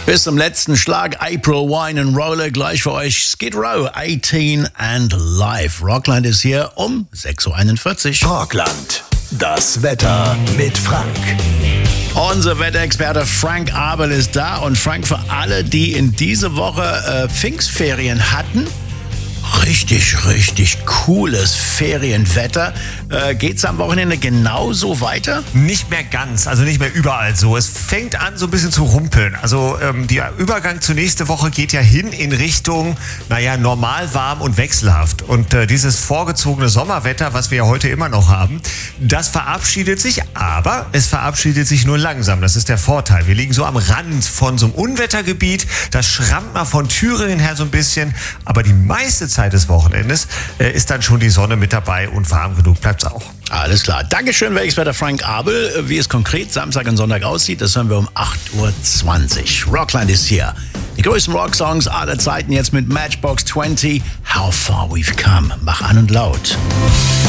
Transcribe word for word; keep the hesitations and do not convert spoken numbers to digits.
Bis zum letzten Schlag April Wine and Roller gleich für euch Skid Row, achtzehn and Live. Rockland ist hier um sechs Uhr einundvierzig. Rockland, das Wetter mit Frank. Unser Wetterexperte Frank Abel ist da. Und Frank, für alle, die in dieser Woche äh, Pfingstferien hatten, richtig, richtig cooles Ferienwetter. Äh, geht's am Wochenende genauso weiter? Nicht mehr ganz, also nicht mehr überall so. Es fängt an, so ein bisschen zu rumpeln. Also ähm, der Übergang zur nächsten Woche geht ja hin in Richtung, naja, normal warm und wechselhaft. Und äh, dieses vorgezogene Sommerwetter, was wir ja heute immer noch haben, das verabschiedet sich, aber es verabschiedet sich nur langsam. Das ist der Vorteil. Wir liegen so am Rand von so einem Unwettergebiet. Das schrammt mal von Thüringen her so ein bisschen. Aber die meiste Zeit des Wochenendes äh, ist dann schon die Sonne mit dabei und warm genug bleibt's auch. Alles klar. Dankeschön, Wetterexperte Frank Abel. Wie es konkret Samstag und Sonntag aussieht, das hören wir um acht Uhr zwanzig. Rockland ist hier. Die größten Rocksongs aller Zeiten jetzt mit Matchbox zwanzig. How Far We've Come. Mach an und laut.